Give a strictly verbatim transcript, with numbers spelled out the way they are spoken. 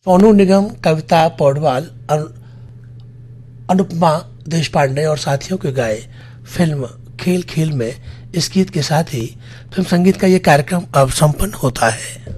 सोनू निगम, कविता पौडवाल, अनुपमा देशपांडे और साथियों के गाए फिल्म खेल खेल में इस गीत के साथ ही फिल्म संगीत का ये कार्यक्रम अब संपन्न होता है।